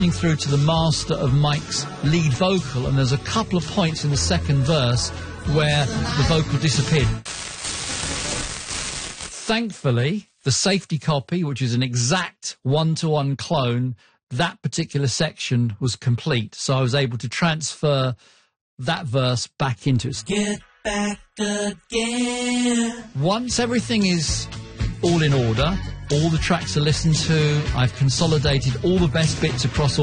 through to the master of Mike's lead vocal, and there's a couple of points in the second verse where the vocal disappeared. Thankfully, the safety copy, which is an exact one-to-one clone, that particular section was complete, so I was able to transfer that verse back into it. Get back again. Once everything is all in order, all the tracks are listened to, I've consolidated all the best bits across all